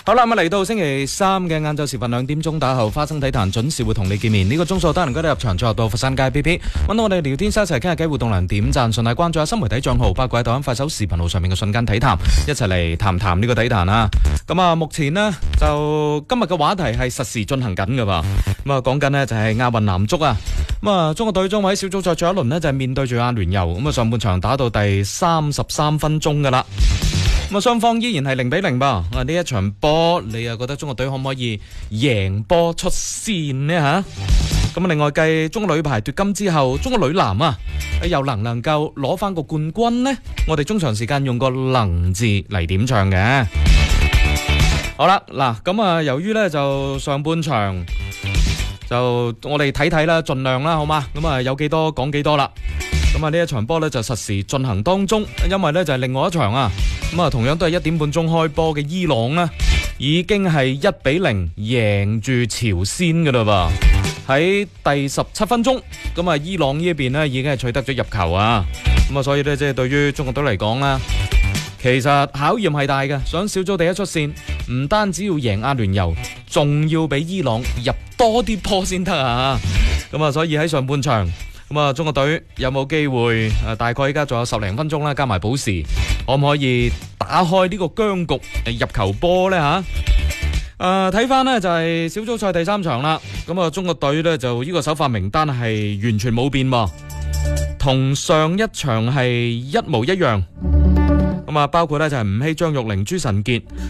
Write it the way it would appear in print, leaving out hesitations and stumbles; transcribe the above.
好啦，咁嚟到星期三嘅晏晝時分2點鐘打後，花生體壇準時會同你見面。呢個鐘數得閒入場，再到佛山街 PP， 揾到我哋聊天室一齊傾下偈，互動欄點讚，順帶關注下新媒體賬號，包括喺抖音、快手、視頻號上面嘅瞬間體壇，一齊嚟談談呢個體壇啊！咁啊，目前呢，就今日嘅話題係實時進行緊㗎噃。咁啊，講緊呢就係亞運男足啊。咁啊，中國隊將會喺小組賽最後一輪呢，就係面對住阿聯酋。咁啊，上半場打到第33分鐘噶啦。咁啊，雙方依然係0-0噃。啊，呢一場波，你又覺得中國隊可唔可以贏波出線呢？吓？咁啊，另外繼中國女排奪金之後，中國女籃啊，又能夠攞翻個冠軍呢？我哋中場時間用個能字嚟點唱嘅。好啦，嗱，咁啊，由於呢就上半場就我哋睇睇啦，盡量啦，好嘛？咁啊，有幾多講幾多啦。咁啊，呢一場波呢就實時進行當中，因為呢就係另外一場啊。咁啊，同樣都係1點半鐘開波嘅伊朗呢，已經係1-0贏住朝鮮噶啦噃。喺第17分鐘，咁啊，伊朗呢一邊呢已經係取得咗入球啊。咁啊，所以呢，即係對於中國隊嚟講啦，其實考驗係大嘅，想小組第一出線，唔單止要贏阿聯酋，仲要俾伊朗入多啲波先得啊！咁啊，所以喺上半場，咁啊，中國隊有冇機會？大概依家仲有10零分鐘啦，加埋補時，可唔可以打開呢個僵局，入球波呢？吓？睇翻呢就係小組賽第3場啦。咁啊，中國隊呢就呢個首發名單係完全冇變喎，同上一場係一模一樣。咁啊，包括呢就係吳曦、張玉寧、朱晨傑、